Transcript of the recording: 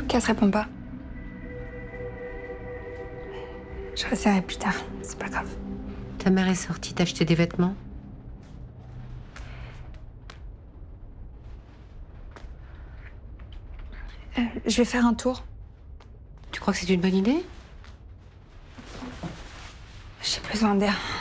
Qu'elle se répond pas. Je resterai plus tard, c'est pas grave. Ta mère est sortie t'acheter des vêtements? Je vais faire un tour. Tu crois que c'est une bonne idée? J'ai besoin d'air.